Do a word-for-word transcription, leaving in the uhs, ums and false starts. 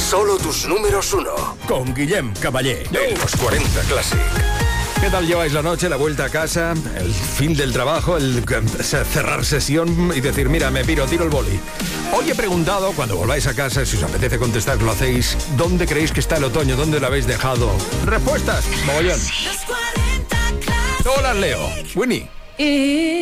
Solo tus números uno. Con Guillem Caballé. En los cuarenta Classic. ¿Qué tal lleváis la noche, la vuelta a casa, el fin del trabajo, el cerrar sesión y decir, mira, me piro, tiro el boli? Hoy he preguntado, cuando volváis a casa, si os apetece contestar, que lo hacéis, ¿dónde creéis que está el otoño? ¿Dónde lo habéis dejado? Respuestas, mogollón. No las leo. Winnie.